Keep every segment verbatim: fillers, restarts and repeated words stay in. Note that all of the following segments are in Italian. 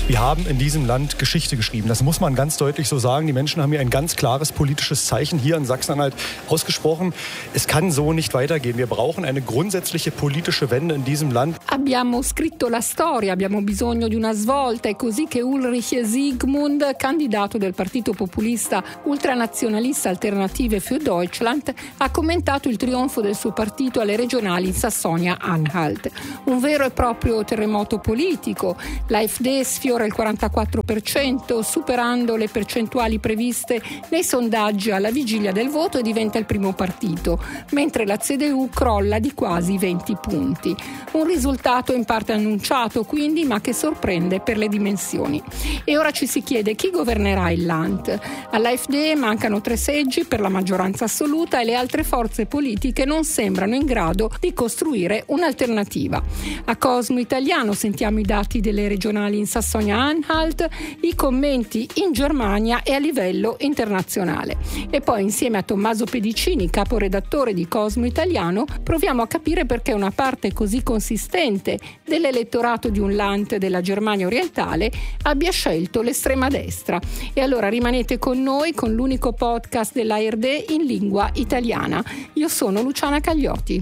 Wir haben in diesem Land Geschichte geschrieben. Das muss man ganz deutlich so sagen. Die Menschen haben hier ein ganz klares politisches Zeichen hier in Sachsen-Anhalt ausgesprochen. Es kann so nicht weitergehen. Wir brauchen eine grundsätzliche politische Wende in diesem Land. Abbiamo scritto la storia, abbiamo bisogno di una svolta. È così che Ulrich Siegmund, candidato del partito populista ultranazionalista Alternative für Deutschland, ha commentato il trionfo del suo partito alle regionali in Sassonia-Anhalt. Un vero e proprio terremoto politico. La F D sfiora il quarantaquattro per cento, superando le percentuali previste nei sondaggi alla vigilia del voto e diventa il primo partito, mentre la C D U crolla di quasi venti punti. Un risultato in parte annunciato quindi, ma che sorprende per le dimensioni. E ora ci si chiede chi governerà il Land. Alla F D mancano tre seggi per la maggioranza assoluta e le altre forze politiche non sembrano in grado di costruire un'alternativa. A Cosmo Italiano sentiamo i dati delle regionali in Sassonia-Anhalt, i commenti in Germania e a livello internazionale. E poi insieme a Tommaso Pedicini, caporedattore di Cosmo Italiano, proviamo a capire perché una parte così consistente dell'elettorato di un Land della Germania orientale abbia scelto l'estrema destra. E allora rimanete con noi con l'unico podcast dell'A R D in lingua italiana. Io sono Luciana Cagliotti.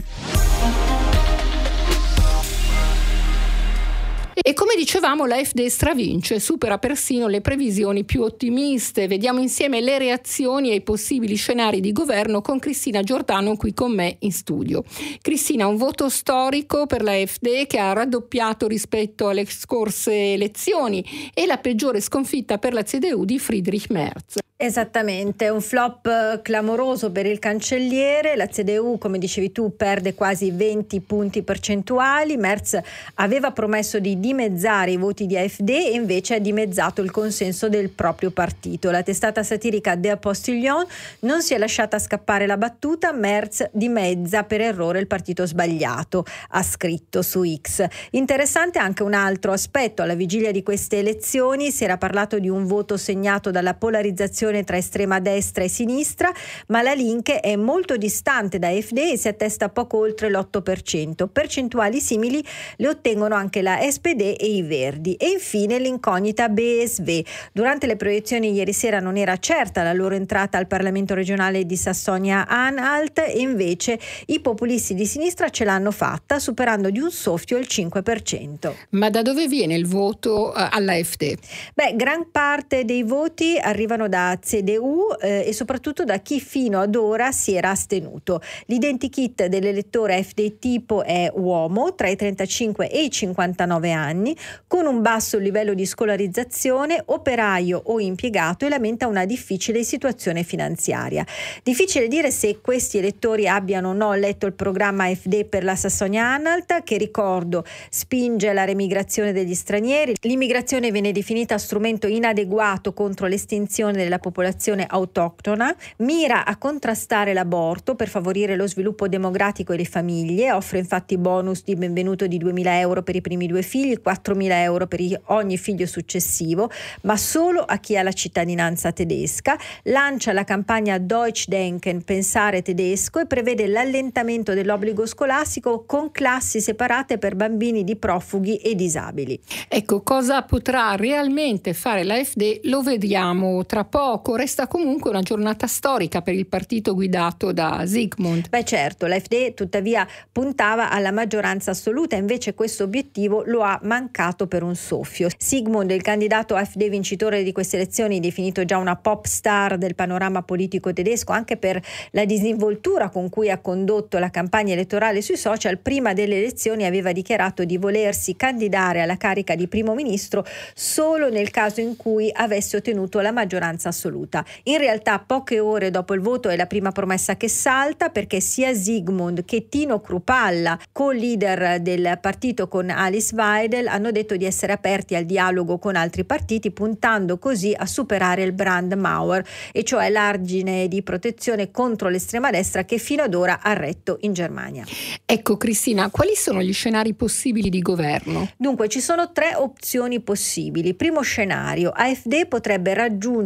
E come dicevamo, la F D stravince, supera persino le previsioni più ottimiste. Vediamo insieme le reazioni ai possibili scenari di governo con Cristina Giordano qui con me in studio. Cristina, un voto storico per la F D che ha raddoppiato rispetto alle scorse elezioni e la peggiore sconfitta per la C D U di Friedrich Merz. Esattamente, un flop clamoroso per il cancelliere. La C D U, come dicevi tu, perde quasi venti punti percentuali. Merz aveva promesso di dimezzare i voti di A F D e invece ha dimezzato il consenso del proprio partito. La testata satirica Der Postillon non si è lasciata scappare la battuta: Merz dimezza per errore il partito sbagliato, ha scritto su X. Interessante anche un altro aspetto: alla vigilia di queste elezioni si era parlato di un voto segnato dalla polarizzazione tra estrema destra e sinistra, ma la Linke è molto distante da A F D e si attesta poco oltre l'otto per cento. Percentuali simili le ottengono anche la S P D e i Verdi. E infine l'incognita B S V. Durante le proiezioni ieri sera non era certa la loro entrata al Parlamento regionale di Sassonia-Anhalt e invece i populisti di sinistra ce l'hanno fatta, superando di un soffio il cinque per cento. Ma da dove viene il voto alla F D? Beh, gran parte dei voti arrivano da C D U eh, e soprattutto da chi fino ad ora si era astenuto. L'identikit dell'elettore F D tipo è uomo tra i trentacinque e i cinquantanove anni, con un basso livello di scolarizzazione, operaio o impiegato, e lamenta una difficile situazione finanziaria. Difficile dire se questi elettori abbiano o no letto il programma F D per la Sassonia-Anhalt, che, ricordo, spinge alla remigrazione degli stranieri. L'immigrazione viene definita strumento inadeguato contro l'estinzione della popolazione autoctona, mira a contrastare l'aborto per favorire lo sviluppo demografico e le famiglie, offre infatti bonus di benvenuto di duemila euro per i primi due figli, quattromila euro per ogni figlio successivo, ma solo a chi ha la cittadinanza tedesca, lancia la campagna Deutsch Denken, pensare tedesco, e prevede l'allentamento dell'obbligo scolastico con classi separate per bambini di profughi e disabili. Ecco, cosa potrà realmente fare la F D lo vediamo tra poco. Resta comunque una giornata storica per il partito guidato da Siegmund. Beh certo, la F D tuttavia puntava alla maggioranza assoluta, invece questo obiettivo lo ha mancato per un soffio. Siegmund, il candidato A F D vincitore di queste elezioni, definito già una pop star del panorama politico tedesco anche per la disinvoltura con cui ha condotto la campagna elettorale sui social, prima delle elezioni aveva dichiarato di volersi candidare alla carica di primo ministro solo nel caso in cui avesse ottenuto la maggioranza assoluta. In realtà, poche ore dopo il voto è la prima promessa che salta, perché sia Siegmund che Tino Kruppalla, co-leader del partito con Alice Weidel, hanno detto di essere aperti al dialogo con altri partiti, puntando così a superare il Brandmauer, e cioè l'argine di protezione contro l'estrema destra che fino ad ora ha retto in Germania. Ecco Cristina, quali sono gli scenari possibili di governo? Dunque, ci sono tre opzioni possibili. Primo scenario: A F D potrebbe raggiungere la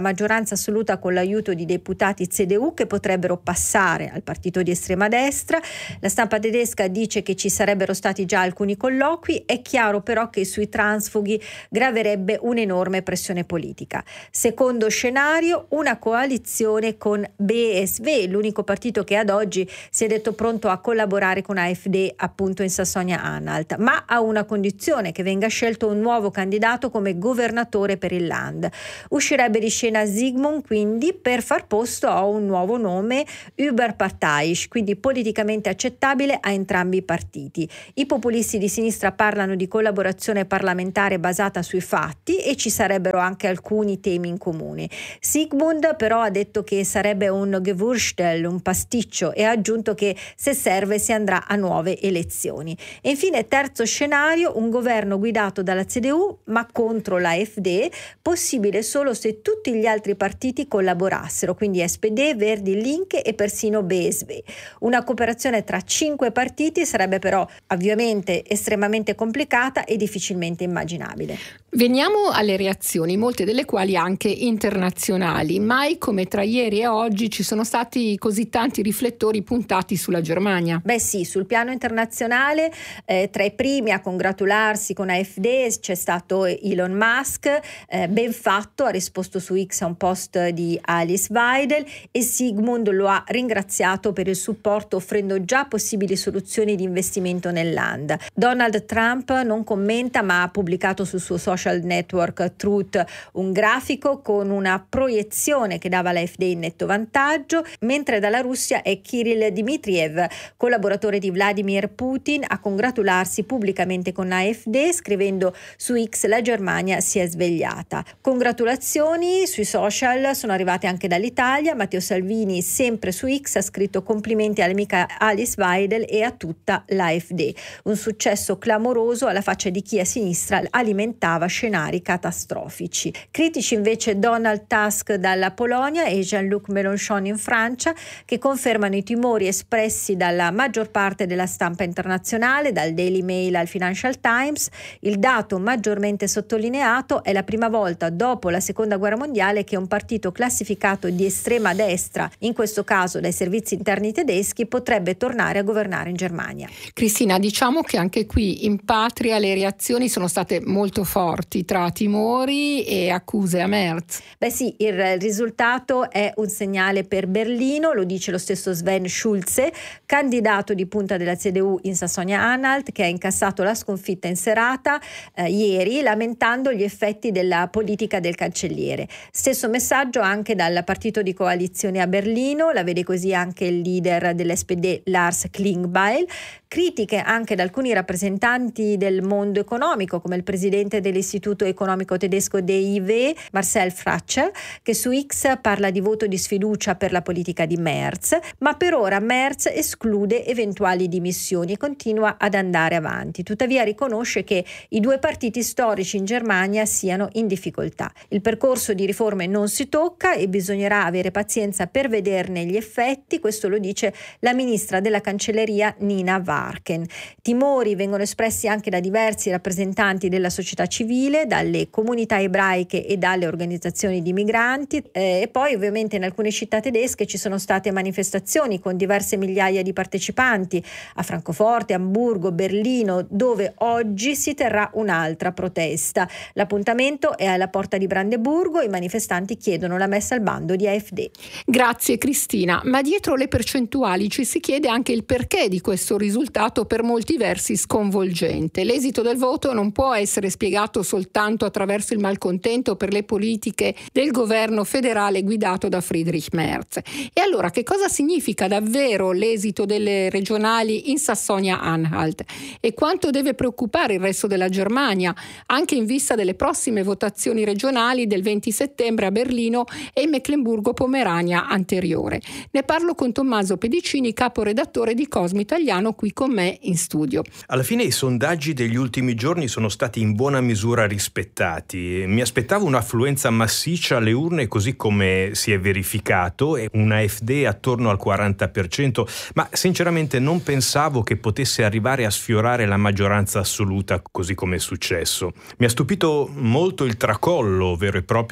maggioranza assoluta con l'aiuto di deputati C D U che potrebbero passare al partito di estrema destra. La stampa tedesca dice che ci sarebbero stati già alcuni colloqui, è chiaro però che sui transfughi graverebbe un'enorme pressione politica. Secondo scenario, una coalizione con B S V, l'unico partito che ad oggi si è detto pronto a collaborare con A F D appunto in Sassonia-Anhalt, ma a una condizione: che venga scelto un nuovo candidato come governatore per il Land. Uscirebbe di scena Sigmund quindi per far posto a un nuovo nome überparteiisch, quindi politicamente accettabile a entrambi i partiti. I populisti di sinistra parlano di collaborazione parlamentare basata sui fatti e ci sarebbero anche alcuni temi in comune. Sigmund però ha detto che sarebbe un Gewürstel, un pasticcio, e ha aggiunto che se serve si andrà a nuove elezioni. E infine, terzo scenario, un governo guidato dalla C D U ma contro la A F D, possibile solo se tutti gli altri partiti collaborassero, quindi S P D, Verdi, Linke e persino B S V. Una cooperazione tra cinque partiti sarebbe però ovviamente estremamente complicata e difficilmente immaginabile. Veniamo alle reazioni, molte delle quali anche internazionali. Mai come tra ieri e oggi ci sono stati così tanti riflettori puntati sulla Germania. Beh sì, sul piano internazionale eh, tra i primi a congratularsi con A F D c'è stato Elon Musk, eh, ben fatto, ha risposto su X a un post di Alice Weidel, e Sigmund lo ha ringraziato per il supporto, offrendo già possibili soluzioni di investimento nel Land. Donald Trump non commenta, ma ha pubblicato sul suo social network Truth un grafico con una proiezione che dava la A F D in netto vantaggio, mentre dalla Russia è Kirill Dmitriev, collaboratore di Vladimir Putin, a congratularsi pubblicamente con A F D, scrivendo su X: la Germania si è svegliata. Congratulazioni sui social sono arrivate anche dall'Italia. Matteo Salvini, sempre su X, ha scritto: complimenti all'amica Alice Weidel e a tutta l'A F D. Un successo clamoroso alla faccia di chi a sinistra alimentava scenari catastrofici. Critici invece Donald Tusk dalla Polonia e Jean-Luc Mélenchon in Francia, che confermano i timori espressi dalla maggior parte della stampa internazionale, dal Daily Mail al Financial Times. Il dato maggiormente sottolineato: è la prima volta dopo la seconda guerra mondiale che un partito classificato di estrema destra, in questo caso dai servizi interni tedeschi, potrebbe tornare a governare in Germania. Cristina, diciamo che anche qui in patria le reazioni sono state molto forti, tra timori e accuse a Merz. Beh sì, il risultato è un segnale per Berlino, lo dice lo stesso Sven Schulze, candidato di punta della C D U in Sassonia-Anhalt, che ha incassato la sconfitta in serata eh, ieri, lamentando gli effetti della politica del cancelliere. Stesso messaggio anche dal partito di coalizione a Berlino, la vede così anche il leader dell'S P D Lars Klingbeil. Critiche anche da alcuni rappresentanti del mondo economico, come il presidente dell'Istituto Economico Tedesco D I W, Marcel Fratscher, che su X parla di voto di sfiducia per la politica di Merz, ma per ora Merz esclude eventuali dimissioni e continua ad andare avanti. Tuttavia riconosce che i due partiti storici in Germania siano in difficoltà. Il percorso di riforme non si tocca e bisognerà avere pazienza per vederne gli effetti, questo lo dice la ministra della Cancelleria Nina Warken. Timori vengono espressi anche da diversi rappresentanti della società civile, dalle comunità ebraiche e dalle organizzazioni di migranti, eh, e poi ovviamente in alcune città tedesche ci sono state manifestazioni con diverse migliaia di partecipanti, a Francoforte, Amburgo, Berlino, dove oggi si terrà un'altra protesta. L'appuntamento è alla porta di Brandeburgo, i manifestanti chiedono la messa al bando di A F D. Grazie Cristina, ma dietro le percentuali ci si chiede anche il perché di questo risultato per molti versi sconvolgente. L'esito del voto non può essere spiegato soltanto attraverso il malcontento per le politiche del governo federale guidato da Friedrich Merz. E allora che cosa significa davvero l'esito delle regionali in Sassonia-Anhalt? E quanto deve preoccupare il resto della Germania, anche in vista delle prossime votazioni regionali del venti settembre a Berlino e in Mecklenburgo-Pomerania anteriore? Ne parlo con Tommaso Pedicini, caporedattore di Cosmo Italiano, qui con me in studio. Alla fine i sondaggi degli ultimi giorni sono stati in buona misura rispettati. Mi aspettavo un'affluenza massiccia alle urne, così come si è verificato, e una A F D attorno al quaranta per cento, ma sinceramente non pensavo che potesse arrivare a sfiorare la maggioranza assoluta, così come è successo. Mi ha stupito molto il tracollo vero e proprio della C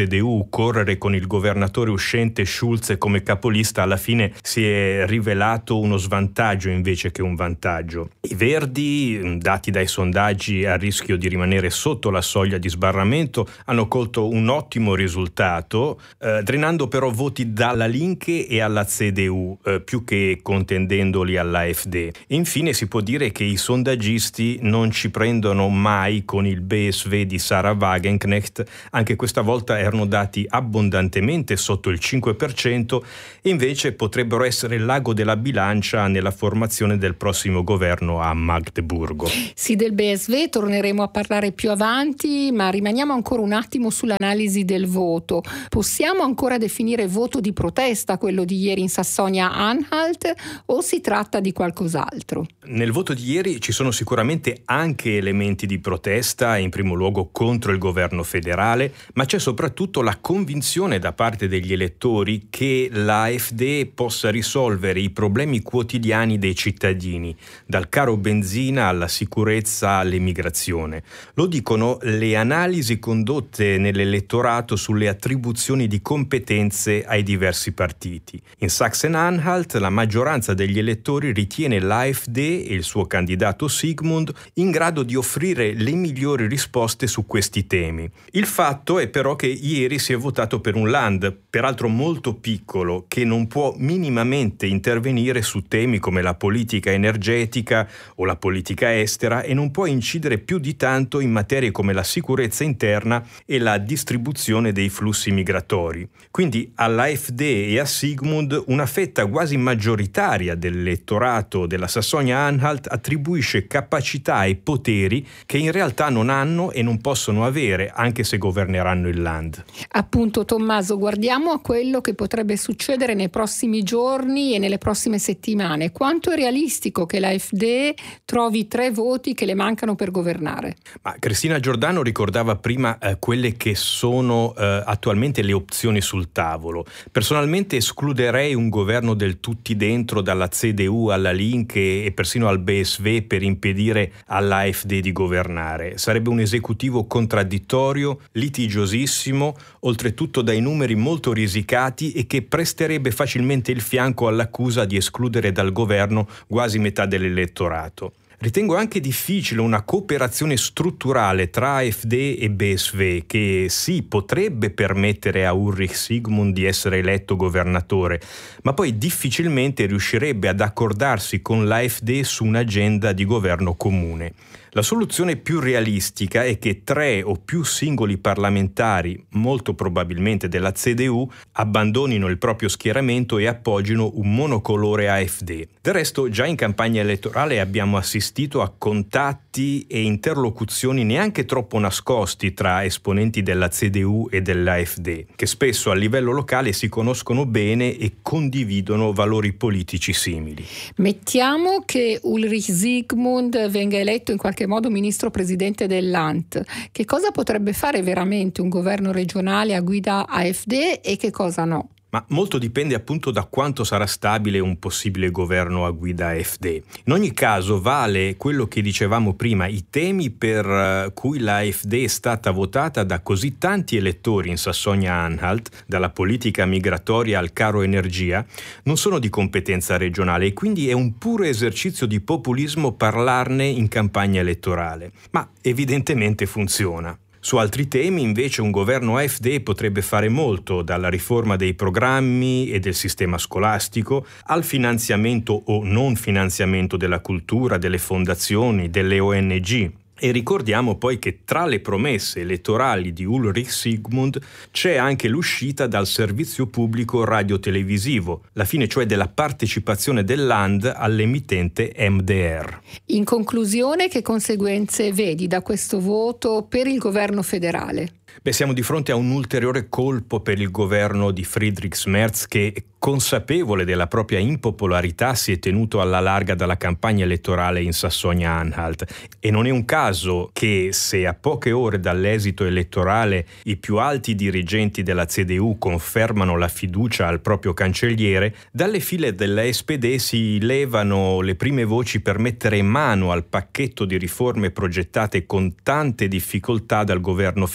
C D U, correre con il governatore uscente Schulz come capolista alla fine si è rivelato uno svantaggio invece che un vantaggio. I Verdi, dati dai sondaggi a rischio di rimanere sotto la soglia di sbarramento, hanno colto un ottimo risultato, eh, drenando però voti dalla Linke e alla C D U, eh, più che contendendoli alla AfD. Infine si può dire che i sondaggisti non ci prendono mai con il B S V di Sarah Wagenknecht, anche questa volta erano dati abbondantemente sotto il cinque per cento e invece potrebbero essere l'ago della bilancia nella formazione del prossimo governo a Magdeburgo. Sì, del B S V torneremo a parlare più avanti, ma rimaniamo ancora un attimo sull'analisi del voto. Possiamo ancora definire voto di protesta quello di ieri in Sassonia-Anhalt o si tratta di qualcos'altro? Nel voto di ieri ci sono sicuramente anche elementi di protesta, in primo luogo contro il governo federale, ma c'è soprattutto la convinzione da parte degli elettori che la AfD possa risolvere i problemi quotidiani dei cittadini, dal caro benzina alla sicurezza all'immigrazione. Lo dicono le analisi condotte nell'elettorato sulle attribuzioni di competenze ai diversi partiti. In Sachsen-Anhalt la maggioranza degli elettori ritiene l'AfD e il suo candidato Sigmund in grado di offrire le migliori risposte su questi temi. Il fatto è però che ieri si è votato per un Land, peraltro molto piccolo, che non può minimamente intervenire su temi come la politica energetica o la politica estera e non può incidere più di tanto in materie come la sicurezza interna e la distribuzione dei flussi migratori. Quindi all'AfD e a Sigmund una fetta quasi maggioritaria dell'elettorato della Sassonia-Anhalt attribuisce capacità e poteri che in realtà non hanno e non possono avere, anche se governeranno il Land. Appunto, Tommaso, guardiamo a quello che potrebbe succedere nei prossimi giorni e nelle prossime settimane. Quanto è realistico che l'AfD trovi tre voti che le mancano per governare? Ma Cristina Giordano ricordava prima eh, quelle che sono eh, attualmente le opzioni sul tavolo. Personalmente escluderei un governo del tutti dentro dalla C D U alla Linke e persino al B S V per impedire all'AfD di governare. Sarebbe un esecutivo contraddittorio, litigiosissimo, oltretutto dai numeri molto risicati e che presterebbe facilmente il fianco all'accusa di escludere dal governo quasi metà dell'elettorato. Ritengo anche difficile una cooperazione strutturale tra AfD e B S V che sì potrebbe permettere a Ulrich Sigmund di essere eletto governatore, ma poi difficilmente riuscirebbe ad accordarsi con l'AfD su un'agenda di governo comune. La soluzione più realistica è che tre o più singoli parlamentari, molto probabilmente della C D U, abbandonino il proprio schieramento e appoggino un monocolore AfD. Del resto, già in campagna elettorale abbiamo assistito a contatti e interlocuzioni neanche troppo nascosti tra esponenti della C D U e dell'AfD, che spesso a livello locale si conoscono bene e condividono valori politici simili. Mettiamo che Ulrich Sigmund venga eletto in qualche modo ministro presidente del Land. Che cosa potrebbe fare veramente un governo regionale a guida AfD e che cosa no? Ma molto dipende appunto da quanto sarà stabile un possibile governo a guida AfD. In ogni caso vale quello che dicevamo prima, i temi per cui la AfD è stata votata da così tanti elettori in Sassonia-Anhalt, dalla politica migratoria al caro energia, non sono di competenza regionale e quindi è un puro esercizio di populismo parlarne in campagna elettorale. Ma evidentemente funziona. Su altri temi invece un governo AfD potrebbe fare molto, dalla riforma dei programmi e del sistema scolastico al finanziamento o non finanziamento della cultura, delle fondazioni, delle O N G. E ricordiamo poi che tra le promesse elettorali di Ulrich Sigmund c'è anche l'uscita dal servizio pubblico radiotelevisivo, la fine cioè della partecipazione del Land all'emittente M D R. In conclusione, che conseguenze vedi da questo voto per il governo federale? Beh, siamo di fronte a un ulteriore colpo per il governo di Friedrich Merz che, consapevole della propria impopolarità, si è tenuto alla larga dalla campagna elettorale in Sassonia-Anhalt. E non è un caso che, se a poche ore dall'esito elettorale i più alti dirigenti della C D U confermano la fiducia al proprio cancelliere, dalle file della S P D si levano le prime voci per mettere mano al pacchetto di riforme progettate con tante difficoltà dal governo federale.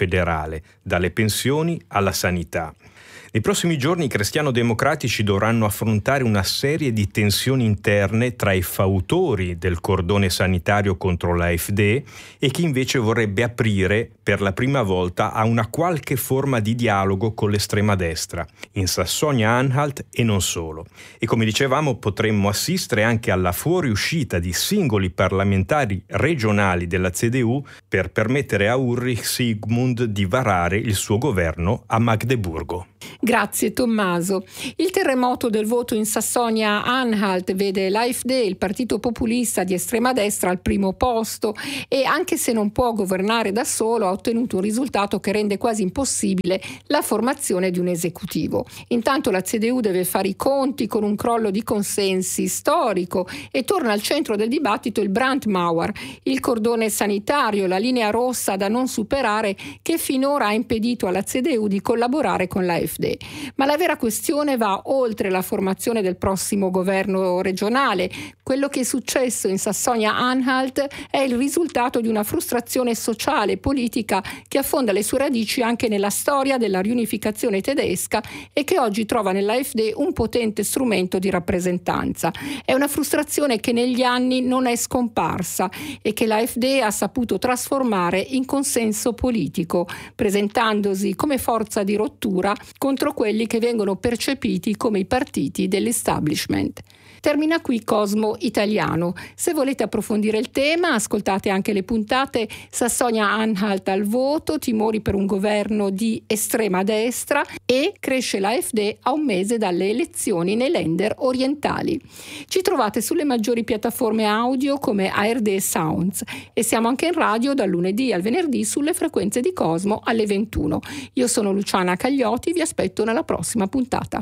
sociale, dalle pensioni alla sanità. Nei prossimi giorni i cristiano-democratici dovranno affrontare una serie di tensioni interne tra i fautori del cordone sanitario contro l'AfD e chi invece vorrebbe aprire per la prima volta a una qualche forma di dialogo con l'estrema destra, in Sassonia-Anhalt e non solo. E come dicevamo, potremmo assistere anche alla fuoriuscita di singoli parlamentari regionali della C D U per permettere a Ulrich Siegmund di varare il suo governo a Magdeburgo. Grazie Tommaso. Il terremoto del voto in Sassonia-Anhalt vede l'AfD, il partito populista di estrema destra, al primo posto e anche se non può governare da solo ha ottenuto un risultato che rende quasi impossibile la formazione di un esecutivo. Intanto la C D U deve fare i conti con un crollo di consensi storico e torna al centro del dibattito il Brandmauer, il cordone sanitario, la linea rossa da non superare che finora ha impedito alla C D U di collaborare con l'AfD. Ma la vera questione va oltre la formazione del prossimo governo regionale. Quello che è successo in Sassonia-Anhalt è il risultato di una frustrazione sociale e politica che affonda le sue radici anche nella storia della riunificazione tedesca e che oggi trova nell'AfD un potente strumento di rappresentanza. È una frustrazione che negli anni non è scomparsa e che l'AfD ha saputo trasformare in consenso politico, presentandosi come forza di rottura contro quelli che vengono percepiti come i partiti dell'establishment. Termina qui Cosmo Italiano. Se volete approfondire il tema, ascoltate anche le puntate Sassonia-Anhalt al voto, timori per un governo di estrema destra e cresce l'AfD a un mese dalle elezioni nei Länder orientali. Ci trovate sulle maggiori piattaforme audio come A R D Sounds e siamo anche in radio dal lunedì al venerdì sulle frequenze di Cosmo alle ventuno. Io sono Luciana Cagliotti, vi aspetto nella prossima puntata.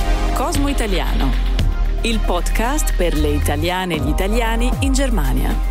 Cosmo Italiano, il podcast per le italiane e gli italiani in Germania.